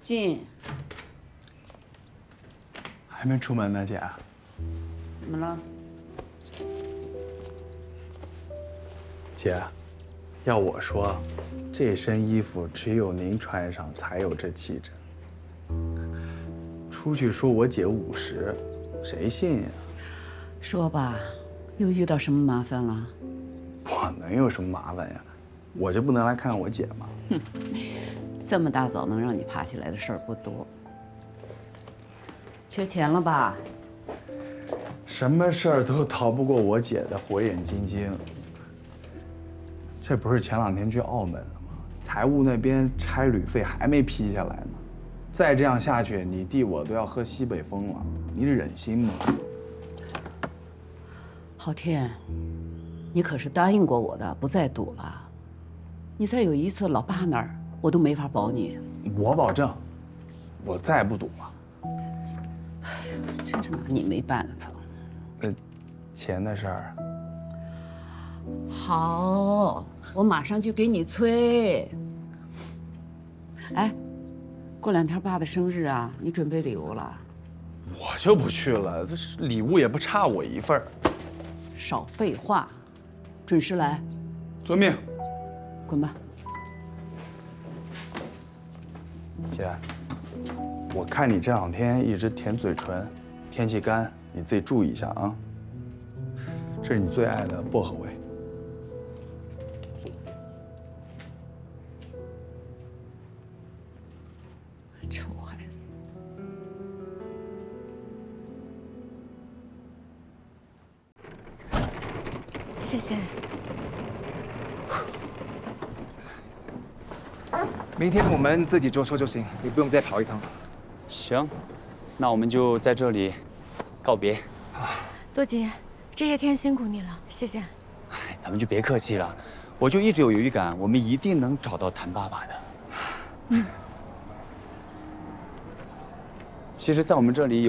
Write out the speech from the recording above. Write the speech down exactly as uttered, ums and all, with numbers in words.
进。 还没出门呢，姐。 怎么了？ 姐，要我说，这身衣服只有您穿上才有这气质。出去说我姐五十，谁信呀？ 说吧，又遇到什么麻烦了？ 我能有什么麻烦呀？我就不能来看看我姐吗？ 哼，这么大早能让你爬起来的事儿不多。缺钱了吧？ 什么事儿都逃不过我姐的火眼金睛。这不是前两天去澳门了吗？财务那边差旅费还没批下来呢。再这样下去，你弟我都要喝西北风了，你忍心吗？ 昊天，你可是答应过我的，不再赌了。你再有一次老爸那儿，我都没法保你。 我保证，我再不赌了。 真是拿你没办法。 呃，钱的事儿。 好，我马上就给你催。哎，过两天爸的生日啊，你准备礼物了？ 我就不去了，这是礼物也不差我一份儿。 少废话，准时来。 遵命。 滚吧。 姐，我看你这两天一直舔嘴唇，天气干，你自己注意一下啊。这是你最爱的薄荷味。 臭孩子。 谢谢。 明天我们自己坐车就行，你不用再跑一趟。 行，那我们就在这里告别。 多吉，这些天辛苦你了，谢谢。 哎，咱们就别客气了，我就一直有预感，我们一定能找到谭爸爸的。 嗯。 其实，在我们这里有。